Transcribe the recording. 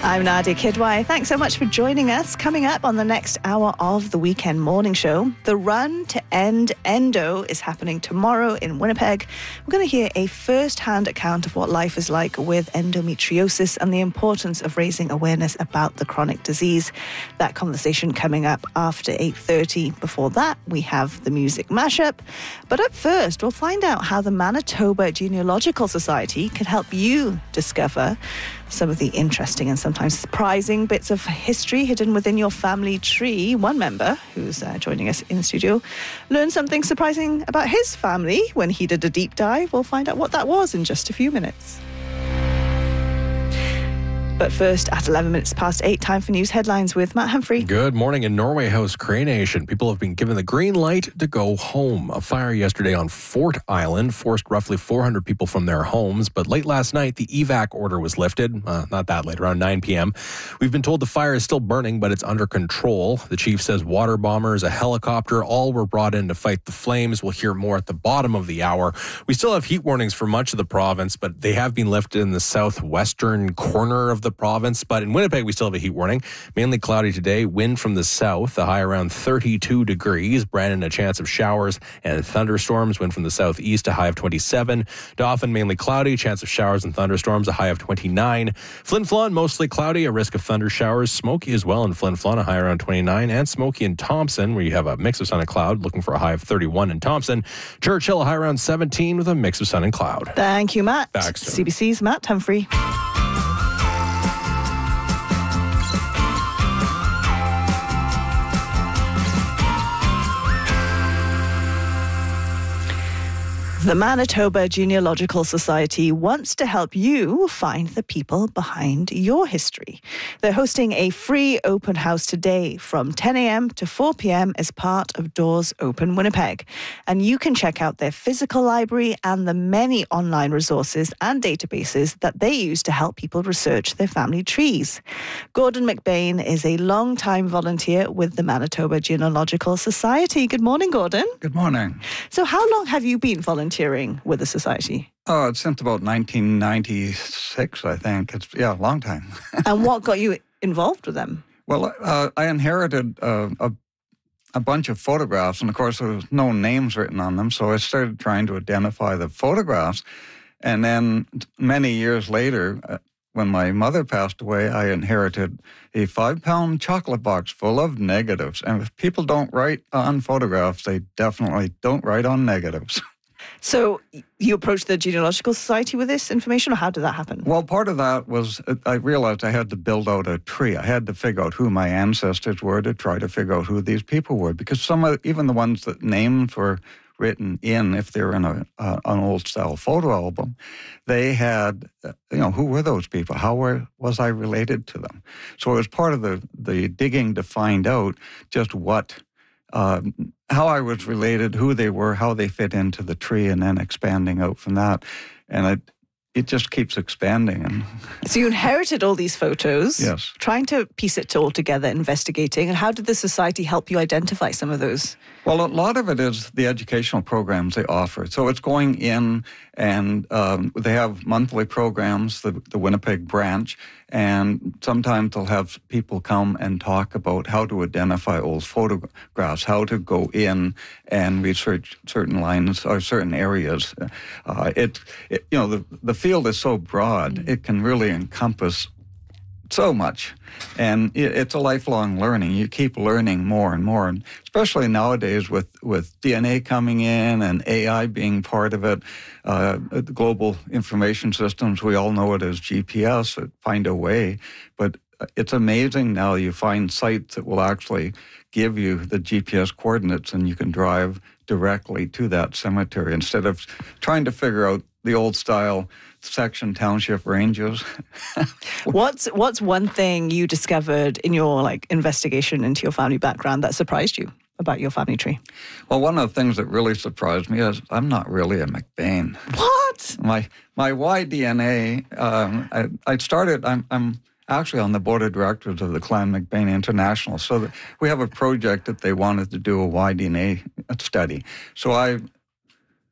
I'm Nadia Kidwai. Thanks so much for joining us. Coming up on the next hour of the Weekend Morning Show, the run to end endo is happening tomorrow in Winnipeg. We're going to hear a first-hand account of what life is like with endometriosis and the importance of raising awareness about the chronic disease. That conversation coming up after 8:30. Before that, we have the music mashup. But up first, we'll find out how the Manitoba Genealogical Society can help you discover some of the interesting and sometimes surprising bits of history hidden within your family tree. One member, who's joining us in the studio, learned something surprising about his family when he did a deep dive. We'll find out what that was in just a few minutes. But first, at 11 minutes past 8, time for news headlines with Matt Humphrey. Good morning. In Norway House, Cree Nation, people have been given the green light to go home. A fire yesterday on Fort Island forced roughly 400 people from their homes. But late last night, the evac order was lifted. Not that late, around 9 p.m. We've been told the fire is still burning, but it's under control. The chief says water bombers, a helicopter, all were brought in to fight the flames. We'll hear more at the bottom of the hour. We still have heat warnings for much of the province, but they have been lifted in the southwestern corner of the province. But in Winnipeg, we still have a heat warning. Mainly cloudy today, wind from the south, a high around 32 degrees. Brandon, a chance of showers and thunderstorms. Wind from the southeast, a high of 27. Dauphin, mainly cloudy, chance of showers and thunderstorms, a high of 29. Flin Flon, mostly cloudy, a risk of thunder showers. Smoky as well in Flin Flon, a high around 29. And Smoky in Thompson, where you have a mix of sun and cloud, looking for a high of 31 in Thompson. Churchill, a high around 17 with a mix of sun and cloud. Thank you, Matt. Back soon. CBC's Matt Humphrey. The Manitoba Genealogical Society wants to help you find the people behind your history. They're hosting a free open house today from 10 a.m. to 4 p.m. as part of Doors Open Winnipeg. And you can check out their physical library and the many online resources and databases that they use to help people research their family trees. Gordon McBain is a long-time volunteer with the Manitoba Genealogical Society. Good morning, Gordon. Good morning. So how long have you been volunteering with the society? Oh, it's since about 1996, I think. It's a long time. And what got you involved with them? Well, I inherited a bunch of photographs, and of course there was no names written on them, so I started trying to identify the photographs. And then many years later, when my mother passed away, I inherited a 5-pound chocolate box full of negatives. And if people don't write on photographs, they definitely don't write on negatives. So you approached the Genealogical Society with this information, or how did that happen? Well, part of that was I realized I had to build out a tree. I had to figure out who my ancestors were to try to figure out who these people were. Because even the ones that names were written in, if they're in an old-style photo album, they had, who were those people? How was I related to them? So it was part of the digging to find out just how I was related, who they were, how they fit into the tree, and then expanding out from that. And it just keeps expanding. So you inherited all these photos. Yes. Trying to piece it all together, investigating. And how did the society help you identify some of those? Well, a lot of it is the educational programs they offer. So it's going in, and they have monthly programs, the Winnipeg branch, and sometimes they'll have people come and talk about how to identify old photographs, how to go in and research certain lines or certain areas. The field is so broad, it can really encompass so much. And it's a lifelong learning. You keep learning more and more. And especially nowadays with DNA coming in and AI being part of it, the global information systems, we all know it as GPS, find a way. But it's amazing now you find sites that will actually give you the GPS coordinates and you can drive directly to that cemetery instead of trying to figure out the old style section township ranges. What's one thing you discovered in your investigation into your family background that surprised you about your family tree? Well, one of the things that really surprised me is I'm not really a McBain. What? My Y-DNA, I'm actually on the board of directors of the Clan McBain International. So we have a project that they wanted to do a Y-DNA study. So I